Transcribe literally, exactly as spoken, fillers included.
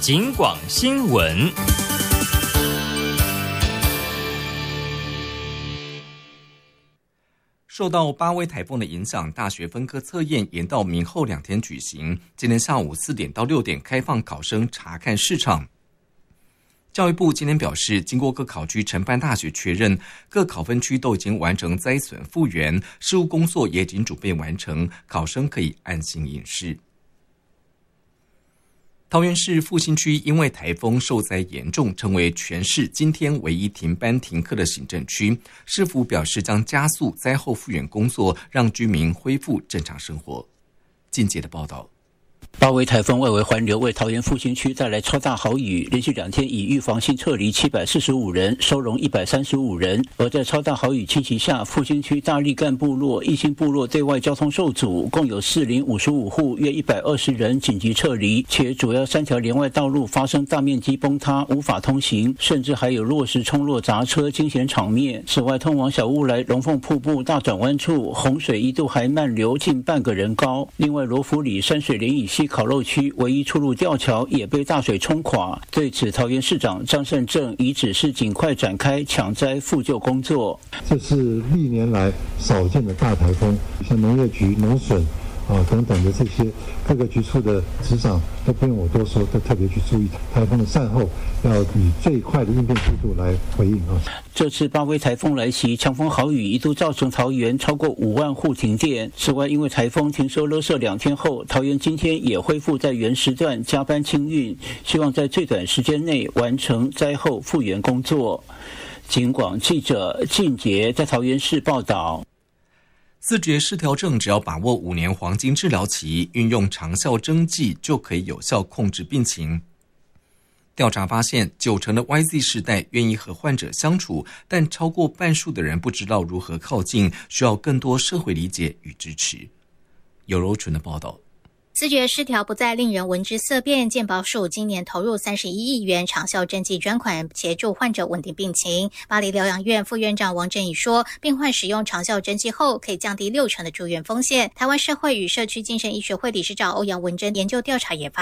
警广新闻。受到八威台风的影响，大学分科测验延到明后两天举行。今天下午四点到六点开放考生查看试场。教育部今天表示，经过各考区承办大学确认，各考分区都已经完成灾损复原，事务工作也已经准备完成，考生可以安心应试。桃园市复兴区因为台风受灾严重，成为全市今天唯一停班停课的行政区。市府表示将加速灾后复原工作，让居民恢复正常生活。进阶的报道。 八威台风外围环流为桃园复兴区带来超大豪雨，连续两天以预防性撤离七百四十五人，收容一百三十五人。而在超大豪雨侵袭下，复兴区大力干部落、义兴部落对外交通受阻，共有四零五十五户约一百二十人紧急撤离，且主要三条连外道路发生大面积崩塌，无法通行，甚至还有落石冲落砸车，惊险场面。此外，通往小乌来龙凤瀑布大转弯处，洪水一度还漫流近半个人高。另外，罗浮里山水连以西烤肉区唯一出入吊桥也被大水冲垮。对此，桃园市长张善政已指示尽快展开抢灾复救工作。 这是历年来少见的大台风，像农业局、农损啊等等的这些各个局处的局长都不用我多说，都特别去注意台风的善后，要以最快的应变速度来回应啊。 这次八威台风来袭，强风豪雨一度造成桃园超过五万户停电。此外，因为台风停收垃圾两天后，桃园今天也恢复在原时段加班清运，希望在最短时间内完成灾后复原工作。警广记者靳杰在桃园市报道。 思觉失调症只要把握五年黄金治疗期，运用长效针剂就可以有效控制病情。调查发现，九成的 Y Z 世代愿意和患者相处，但超过半数的人不知道如何靠近，需要更多社会理解与支持。有柔纯的报道。 思觉失调不再令人闻之色变，健保署今年投入三十一亿元长效针剂专款，协助患者稳定病情。巴黎疗养院副院长王振宇说，病患使用长效针剂后，可以降低六成的住院风险。台湾社会与社区精神医学会理事长欧阳文珍研究调查也发